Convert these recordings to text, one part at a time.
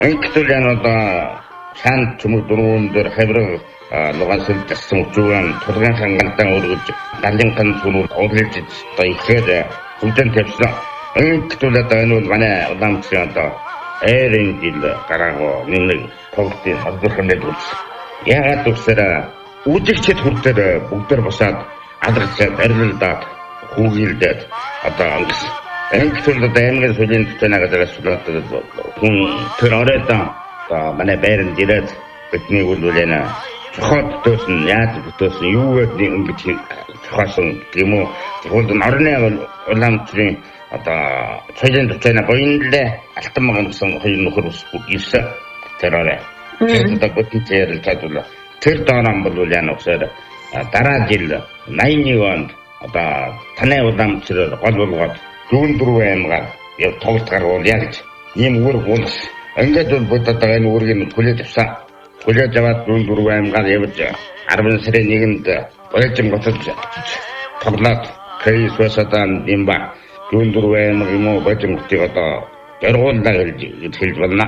Ингэтэл одоо шаан чүмэг дөрвөн дээр хавраг лугасэл тассан үчүүн тулгын хангалтан өргөж галынхан сүрүүл орлож одоо ихээр хүлдэн тавьсан. Ингэтэл одоо энэ бол манай уламжлалын одоо эрен жил гараагаа нэг тоглолтын холбоотой үзсэн. Яагаад гэвэл үжигчд хүртэл бүгдээр босаад алгацаад арилдаад хүүгилдээд одоо ангис Энгтэл аймгийн сүлийн төтөнагаас суулгаад хүн тэр оройдоо манай байранд ирээд бидний үлүүлэнэ чохоод төсөн яаж төсөн юу гэдэг ингэж чохоосон юм уу тэгвэл орны уламжлалын одоо соёлын төтөнаг гоёнлээ алтан маган гэсэн хоёр нөхөр ирсэн тэр орой тэгээд бүтэнээр чадвал тэр доонам бол яна усаар дараа жил 81 онд одоо танай уламжлал гол болгоод Дүүн дөрвөн аймгаар яг тоглолт гарвал яг ийм үүрэг унс. Ингээд бол бодоод байгаа энэ үүргийг хүлээж авсан. Хүлээж аваад дүүн дөрвөн аймгаар явж 10 сарын 1-нд Баяжин готод тоглоод Кэйсвасадан имба дүүн дөрвөн аймаг юм уу Баяжин готыг одоо яргуулдаг хэлж байна.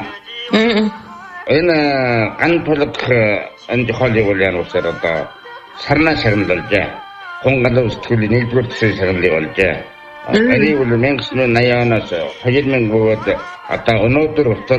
Энэ ганцлог энэ холыг бол яа нүсээр одоо сарнаа шагналж хонгалуу сэтгэлийн нэгдүгээр төсөө шагналыг олж Энийг бол 1980-аас 2000 гууд одоо өнөөдөр дотор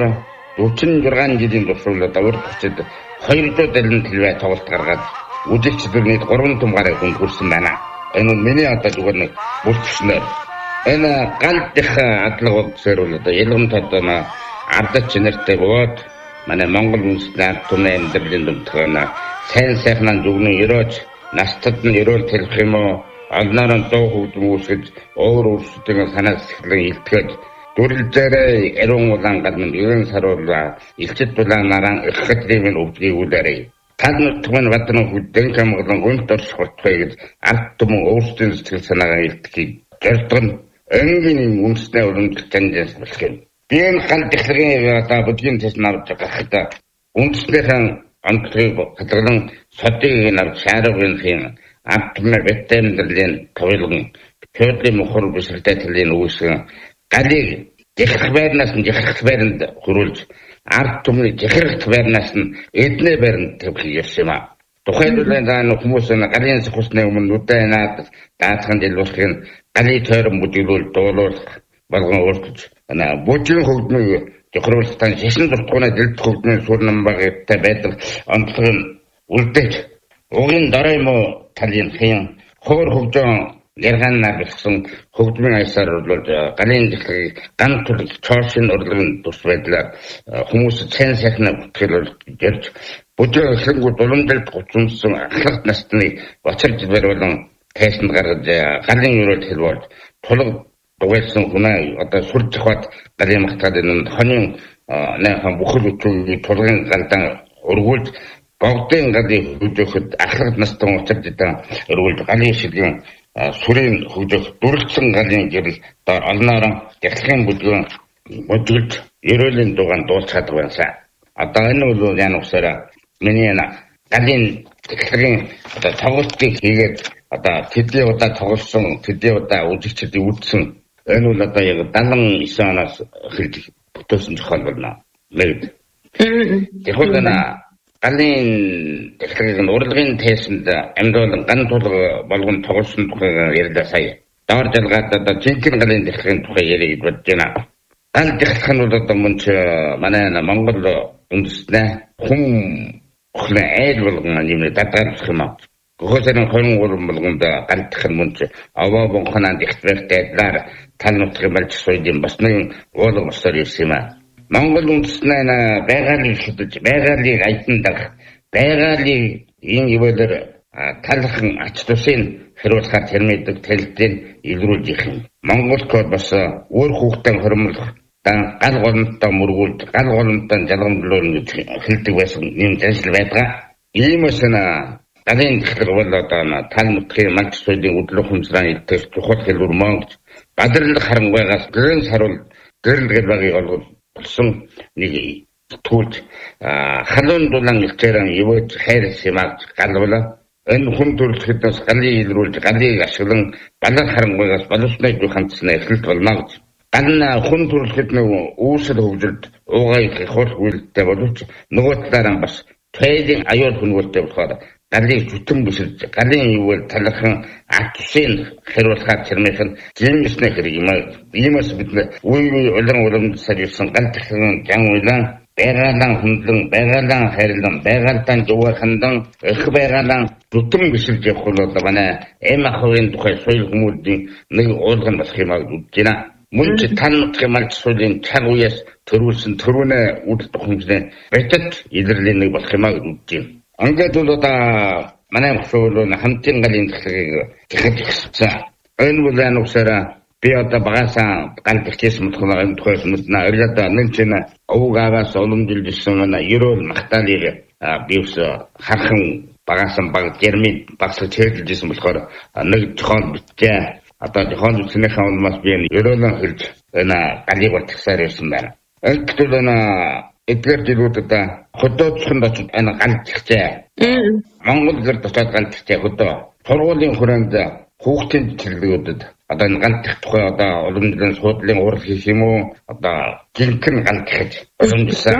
46 жилийн туршид одоо урд хүчтэй 200 дэлгэн төлөвөө тоглолт гаргаад үжигчдэрний 3 том гараг хүн хүрсэн байна. Энэ нь миний одоо зүгээр нэг бүртгэснээр энэ галдих адлага зэрэг одоо ялгамт одоо ардч нэртэй бод манай Монгол үндэстэн түмэн амьдралын дүнтгэнэ сайн сайхнаа зүгнэн өрөөж настад нь өрөөл хэлэх юм уу Алнаран доо хөвдөн үүсгэж өөр өөрсдөө санаа сэтгэлээ илтгэж дүрлзээрээ эрүүн улаан гадна 9 саруулаа илчит дулаан наран иххэтрийн өвдгийгүүлээрээ тал нутгийн ватны хүдэн камглан гүнт оршихтэй гэж ард түмэн өөрсдийн сэтгэл санаагаа илтгэхийг зордгон энгийн үндэсний өрөмжлөлт таньжаас болох юм. Би энэ ганц технологийн одоо бүдгийн тест навж гарахтаа үндэснийхэн онцлог хадгалан содыг навж шааргын хин Апмер бэтэмдэрлийн тавилган төрлийн мохор бишртэй төрлийн үүсгэн галыг жихрх байрнаас нь жихрх байранд хөрүүлж ард түмний жихрх байрнаас нь эднээ байранд тавих юм а. Тухайлбал хүмүүс галын сөхсний өмнө нүдэнаад даатхан дэлбэлхэн галын тойрон бүжиглүүл дуулуулах болгон өөрчилж бүжгийн хөгдмийг жохруулалтан шашин зургууны дэлд хөгдмийн сүрнэн багтай байдаг онцлог үлдээж угийн дараа юм уу талын хин хоор хөгжөн ярганаар бэлгсэн хөгжмийн аясаар бол галын дэлхийг ганц төрөл чоошин урлагын тус байдлаар хүмүүс сайн сайхнаа бүтгэл гэрж бүжиг эхлэнгүүд уламжлалт гуцумсан ахлах насны бочирж барилан тайсанд гаргаж галын өрөөл хэлбэл тулг дугаарсан хүнээ одоо сүрж хаваад галын махтаад энэ хонин наахан бүхэл үтгийн тулгын галдан өргүүлж Богдын галын хөгжөхөд ахлах настай уучрж байгаа өргөлд галын шилгэн сүрийн хөгжөх дүрэлцэн галын гэрэл олноорон гэрхлэн бүдгэн бүдгэлж ерөөлийн дугаан дуулж чаддаг байсан. Одоо энэ бол яна усаараа миний галын гэрхлэн одоо тоглолтыг хийгээд одоо тэдний удаа тоглосон тэдний удаа үзэгчдийг үзсэн энэ бол одоо яг 79 оноос эхэлж бүтээсэн зохиол болно. Тэгэхээр галын дэлхийг урлагийн тестанд амьдуулан ган тулга болгон тоглосон тухай ярьлаа сая. Доор жалгаад одоо жинхэнэ галын дэлхийн тухай ярих бодож байна. Гал дэлхих нь бол одоо мөн ч манай Монгол үндэстнээ хүн өхлөө айл болгон нэмээ дадгалах юм аа. Гохосэрэн 23 болгонд гал дэлхих нь мөн ч аваа бонхонанд ихтэй талаар тал нутгийн балж соёлын бас нэгэн уулга босоор ирсэн юм аа. Монгол үндэстнээ байгалийн шүтэж, байгалийн аяндах, байгалийн энэ ивэлэр талхан ач тусын хариулахаар тэрмэдэг талдын илрүүлж их юм. Монгол код бас өөр хүүхдэн хормолох, гал голомттой мөргүүлж, гал голомттой жалгамжлуул гэж хэлдэг байсан юм ажил байдаг. Иймээс галын дэлхийг бол одоо тал нутгийн малч соёлын өдлөх хүмсраа илтгэж чухал хэлбэр Монгол гадарлах харангуйгаас гэрэн саруул гэрэлгэл багыг олгол болсон нэг түүж халуун дулаан илчээрэн ивэж хайр симагч галвала энэ хүн төрөлхөдөөс галыг илрүүлж галыг ашиглан балар харангуйгаас боловсны дүү хамтсна эхэлт болно гэж Ганна хүн төрөлхөд нэг үүсэл хөгжилд уугай хол үйлдэлтэй боловч нөгөө талаараа бас тайлын аюул хүнвэлтэй болохоор галыг зүтэн биширж галын юугаар талархан атсын хариулахаар чирмэхэн жимсний хэрэг юм аа. Иймээс бид үе улам уламж сарилсан галтхан жан уйлан байгаалан хөндлөн байгаалан харилан байгаалдан жуугаар хандан их байгаалан зүтэн биширж явах бол манай эм ахын тухай соёл хүмүүстийн нэг уулган болох юм аа гэж байна. Мөн ч тань нутгийн малч соёлын цаг үеэс төрүүлсэн төрөөнэ үд тухамжны байтад илэрлийн нэг болох юм аа гэж байна. Ингээд бол одоо манай соёлын хамтын галын захлагыг дахиж ихссэн. Энэ бүлээн усаараа би одоо багасаа гал бэлтээс мутхнаа энэ тухайс мэднэ. Эргээд нэг чинь уугаагаас уламжилжсэн манай ерөөл махталыг биус хархан багасан баг термин багсаж хэлжсэн болохоор нэг зохион бичээ. Одоо зохион бичснийхаа улмаас би ерөөлөн хэлж энэ галыг батгсаар ирсэн байна. Ингээд энэ эдгээр жилүүдэд хөдөөцөнд очиж энэ галзчихжээ. Монгол гэрд очиж галзчихжээ хөдөө. Сургуулийн хүрээнд хүүхдийн цэцэрлэгүүдэд одоо энэ галзчих тухай одоо уламжлалын суудлын урал хийх юм уу? Одоо жинхэнэ галзчихж уламжилсан.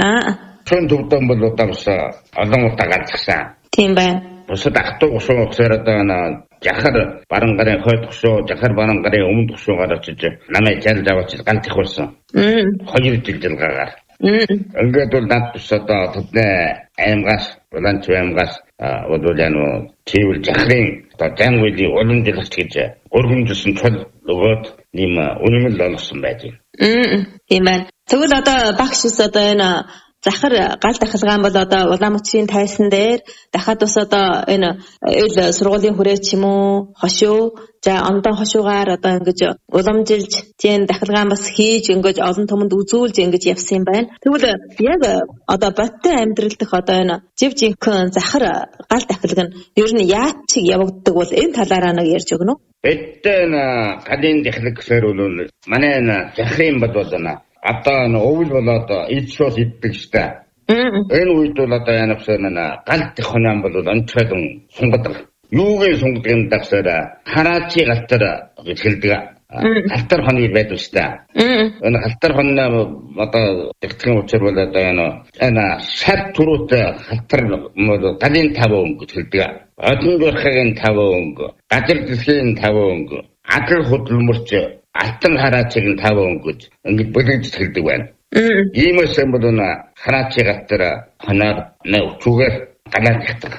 Чон төвдөн бол одоо бас олон удаа галзчихсан. Тийм байна. Бусад ахтуу гушуу усаар одоо жахар баран гарын хойд гушуу, жахар баран гарын өмнөд гушуугаар очиж намайг жал заваач галзчих болсон. 2 жил гагаар. Ингээд бол над тус одоо тэдний аймгаас улаанч аймгаас удуулан чивэл жахрын одоо жангүйлийн уламжлагч гэж өргөмжилсэн чөл өгөөд нэм үнэмэл олгосон байж байна. Тийм байна. Тэгвэл одоо багш ус одоо энэ захар гал дахилгаан бол одоо Улаанбаатарын тайсан дээр дахиад бас одоо энэ ил сургуулийн хүрээ ч юм уу хошуу за ондон хошуугаар одоо ингэж уламжилж тийм дахилгаан бас хийж ингэж олон түмэнд үзүүлж ингэж явсан юм байна. Тэгвэл яг одоо боттой амьдрал дэх одоо энэ жив жинхэнэ захар гал дахилга нь ер нь яаж чиг явагддаг бол энэ талаараа нэг ярьж өгнө үү? Бэтэн галын дахилга гэхээр бол манай энэ захрын бод болно. Одоо өвөл болоод ичшос иддэг штэ. Энэ үед бол одоо янавсан галт хонон бол онцгойдон сунгадаг. Юугийн сунгадаг юм дагсаар хараачи галтар гэж хэлдэг. Галтар хоног байдаг штэ. Энэ галтар хоноо одоо тэгтгэн учир бол одоо энэ шар түрүүтэй галтар галын 5 өнгө гэж хэлдэг. Одон дурхагийн 5 өнгө, газар дэлхийн 5 өнгө, адал хөдөлмөрч алтан хараачиг нь 5 өнгөж ингэж бүлэгж хэлдэг байна. Иймээс юм бол хараачиг галтар хоноор өчүүгээр галааддаг.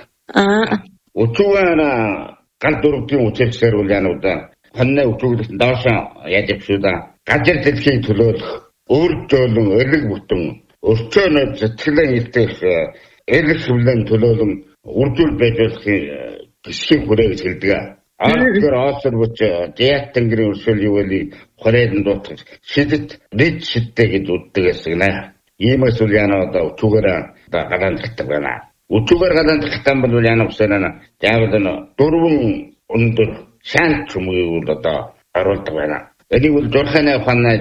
Өчүүгээр гал дургын үчирсээр үл янууд хоноо өчүүгдсэн доош яаж явшуда. Газар дэлхийн төлөөлөх, өөрчлөлөн, элэг бүтэн, өрчөөнөд сэтгэлэн илтгэх, элэг хүлэн төлөөлөн үржүүл байж болохын гисхийн хүрээ гэж хэлдэг. Аагаар аасар бүч диат тэнгэрийн өршөөл юу вэ? Хорейд дуутах шидэт дэд шидтэй гэж үддэг гэсэн нэ. Иймээс үл яна одоо өчүүгээр галаан дагтаг байна. Өчүүгээр галаан дагтан бол яна усана яавал дөрвөн өндөр шант чүмгийг одоо оруулдаг байна. Энийг бол дурханы ухаанаа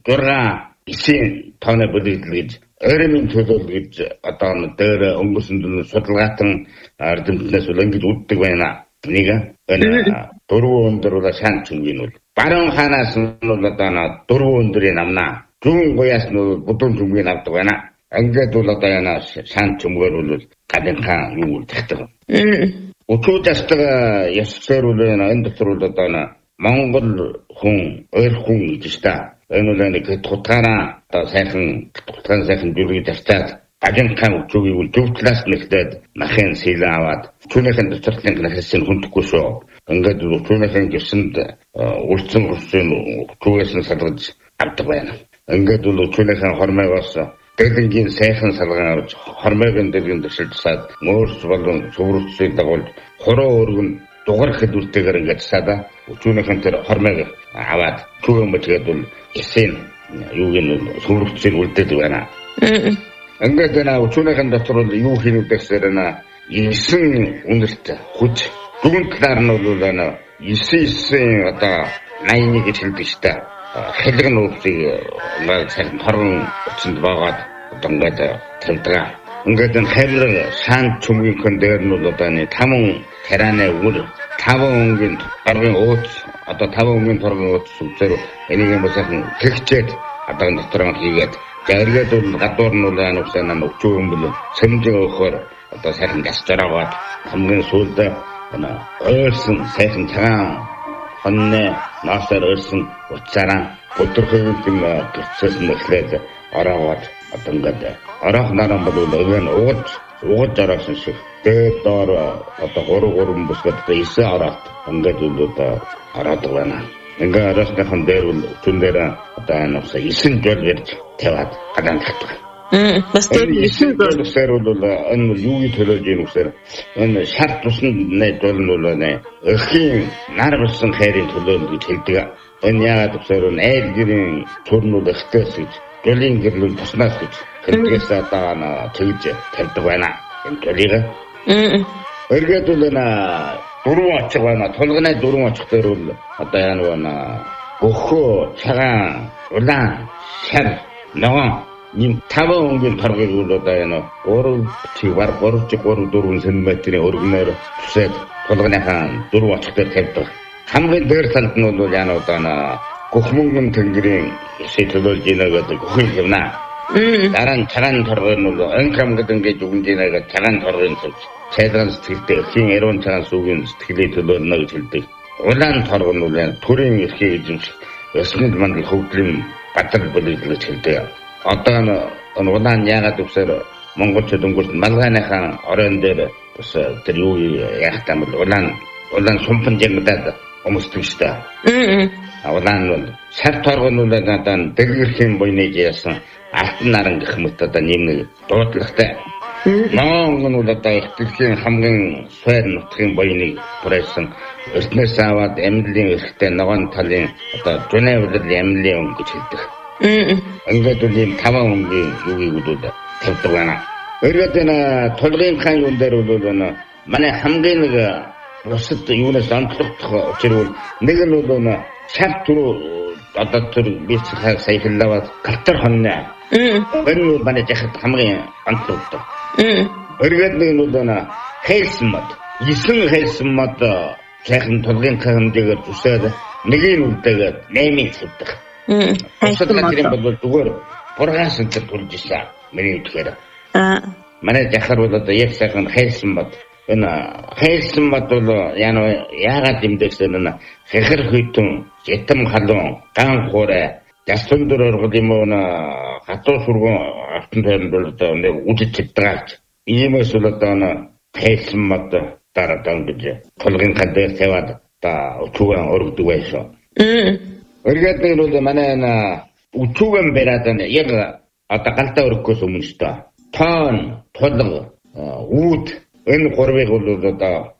6-9 тоног бүлэглэл гэж өрөмийн төлөөл гэж одоо дээр өнгөрсөн судалгаатан ардэмтнээс үл ингэж үддэг байна. Нэг дөрвөн өндөр бол шант чүмгийн бол баруун ханаас нь бол одоо дөрвөн өндөрийн амнаа зүүн гоёас нь будуун чүмгийн авдаг байна. Ингээд бол одоо яна шант чүмгээр бол гадынхаа юу үлддэг. Өчүүдэстэг ясчээр бол энэ дотор бол одоо Монгол хүн ойр хүн гэж та. Энэ бол нэг тутгаараа одоо сайхан дүргийг тавьчаад ажинхан өчүүгийг үл зөвтлээс нэгдээд махын сэлэн аваад түүнийхэн дотортлын нэхэсийн хүндэхгүй шүү. Ингээд түүнийхэн гисэнд үлдсэн түүгээс нь салгаж авдаг байна. Ингээд бол түүнийхэн хормойгоос дэлэнгийн сайхан салгаан авч хормойгийн дэлгэн дэвшилжсаад мөөрс болон цөврөцсөй дагуулж хороо өргөн дугаар хэдүүлтэйгээр ингээд сада түүнийхэн тэр хормойг аваад түүэн мэтгээд бол эсийн юуг нь цөврөцсөй үлдээдэг байна. Ингээд өчүүнийхэн дотор бол юу хийх гэхээр 9 үнэлт хүч дүн талаар нь бол 9 одоо 81 гэж хэлдэг шүү дээ. Хэлэг нь үсийг сайн хорон өчөнд баагаад одоо ингээд тавьдаг. Ингээд энэ хайр шаан чүмгийн дээр нь бол одоо 5 тарааны үр 5 өнгийн торгын ууц одоо 5 өнгийн торгын ууц үзээр энийг юм басахан тэгчээд одоо энэ дотор нь хийгээд за эргээд бол гадуур нь бол ануусаа нөхчөө юм бол сэмжээ өгөхөөр одоо сайхан гасчараагаад хамгийн сүүлд ойрсон сайхан цагаан хонны наасаар ойрсон уцаараа өдрхөөр юм гэрчээс нэхлээд ороод одоо ингээд орох наран бол өгөн угаж ороосон шиг тэгээд доор одоо 3 бүсгэд 9 ороод ингээд одоо ороод байна. Ингээд ороосныхан дээр бол түн дээр одоо ануусаа 9 жол ярьж тавиад гадаан татдаг. Бас тэр 9 жолсээр бол энэ юу төлөөж ийм үсээр энэ шар тусны жол нь бол өрхийн нар болсон хайрын төлөө гэж хэлдэг. Энэ яагаад гэхээр айл гэрийн төрнүүд ихтэйс гэж жолын гэрлүүл туснаас гэж хэлдгээс одоо тэгж тавьдаг байна. Энэ жолыг. Эргээд бол дөрвөн очих байна. Тулганы дөрвөн очих дээр бол одоо яана гөхөө цагаан улаан шар ногоон ийм 5 өнгийн торгыг бол одоо яана 3 см-ийн өргөнөөр түсээд тулганыхаа дөрвөн очих дээр тавьдаг. Хамгийн дээр талд нь бол яана одоо гөхмөнгөн тэнгэрийн эсээ төлөөлж ийна гэдэг гөхийг явна. Дараа нь цагаан торгыг нь бол анхам гэдэг ингэж үгэн ийна гэдэг цагаан торгыг нь цайлган сэтгэлтэй эрхийн яруу цагаан сүүгийн сэтгэлээ төлөөлнө гэж хэлдэг. Улаан торг нь бол төрийн эрхийг эзэмших өсмөд мандал хөгжлийн бадар бүлэг гэж хэлдэг. Одоо энэ улаан яагаад гэвэл монголчууд өнгөрт малгайныхаа оройн дээр бас тэр юу яах юм бол улаан сумпан жигдээд өмсдөг шүү дээ. Улаан нь шар торг нь надад дэлгэрхийн буйныг яасан алтан наран гэх мэт одоо нэг дуудлагатай. Ноон нь одоо ихтгэлийн хамгийн сойр нутгийн буйныг бүрээсэн өртнөөс аваад амьдлын эрхтэй ногоон талын одоо жунавлал амьдлын өнгө гэж хэлдэг. Ингээд үл ийм 5 өнгийн юугийг үл тавьдаг байна. Эргээд энэ тулгын хаан юун дээр бол манай хамгийн нэг бусад юунаас онцлогдох учир нэг нь бол шар түрүү одоо тэр бицхай саяхлаваад калтар хонно. Энэ манай жахад хамгийн онцлогддог. Эргээд нэг нь бол хэлсэн мод 9 хэлсэн мод сайхан тулгын хааныг зүсээд нэгийг үлдээгээд 8-ыг тавьдаг. Хэлсэн мод бол зүгээр бургаас энэ төрж ирсэн. Миний үгээр. Манай жахар бол одоо яг сайхан хэлсэн мод. Энэ хэлсэн мод бол яагаад юмдэгсэн энэ хэхэр хүйтэн ятам халуун ган хуурай ястун дөр оргол юм уу хатуу сургуун автан тойронд бол одоо үжиж чаддаг. Иймээс бол одоо хэлсэн мод дараа гэж тулгын хадаар тавиад одоо өчүүгэн өргөдөг байсан. Эргээд нэг бол манай өчүүгэн бариад яг одоо галтаа өргөхөөс өмнө шүү дээ. Тоон, тулга, үүд энэ гурвыг бол одоо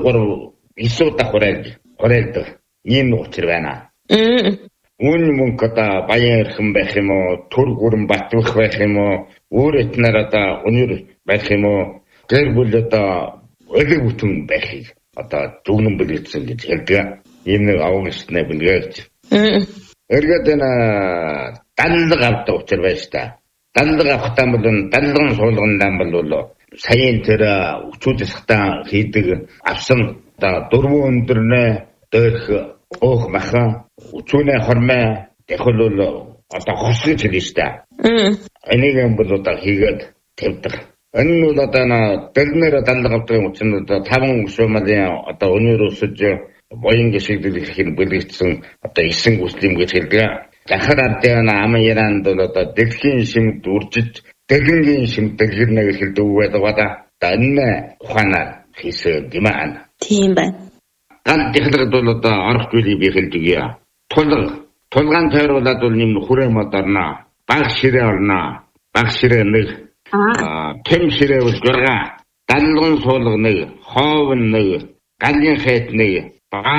3 удаа хураалдаг. Ийм учир байна. Үн мөнгө одоо баян эрхэм байх юм уу, төр гүрэн батвах байх юм уу, өөр этнэр одоо өнөр байх юм уу, гэр бүл одоо ölөг бүтэн байхыг одоо зүгнэн бэлгэсэн гэж хэлдэг. Ийм нэг авгастны бэлгээж. Эргээд энэ данлаг авдаг учир байна шүү дээ. Данлаг авахтаа бол данлагын суулган бол саяын тэр өчүүдэс хатаа хийдэг авсан одоо 4 өндөрнөө дөрх өөх махан өчүүнээ хормоо тэхэл бол одоо хос гэж хэлж штэ. Энийг юм бол одоо хийгээд тавьдаг. Энэ нь бол одоо дэрнээр данлаг авдаг учраас одоо 5 шуумалын одоо өнөр өсөж боён гişгдэл ихэн бэлгэжсэн одоо 9 гүслийн гэж хэлдэг. Захар ардын амяранд бол одоо дэлхийн шимд үржиж дэлгэнгийн шимд дэлгэрнэ гэж хэлдэг байдаг байна. Энэ ухаанаар хийсэн юм аа. Тийм байна. Ган технологид бол одоо орох зүйлийг би хэлдэг юм. Тулгаан тойруулаад бол нэм хүрээ мод орно. Баг ширээ орно. Баг ширээ нэг. Тэм ширээ бол 6. Данлгын суулга нэг. Хоов нэг. Галын хайт нэг.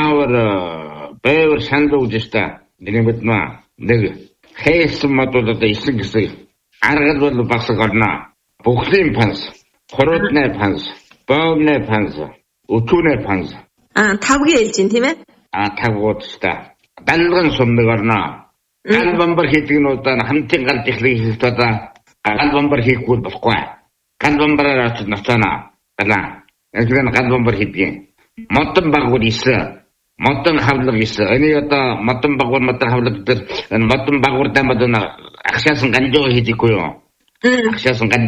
Бэвэр шандуу гэжтэй. Нэмэдмэ нэг. Хэлсэн мод бол одоо 9 гэсэн. Аргал бол багсаг орно. Бүхлийн панс. Хоротны панс. Боовны панс. Өчүүний панс. 5-гийн хэлж байна тийм ээ? 5 удаа. Данлгын сум нэг орно. Гал бамбар хийдэг нь удаа хамтын гал ихлэг хийх удаа гал бамбар хийхгүй болохгүй. Гал бамбараар очиж ноцоно. Гала. Эцэг нь гал бамбар хийдэг. модон багвар 있어. модон хавлаг 있어. Энийг одоо модон багвар хавлаг гэдэг модон багвар дамад агшаасан ганжоо хийдэггүй юу? Агшаасан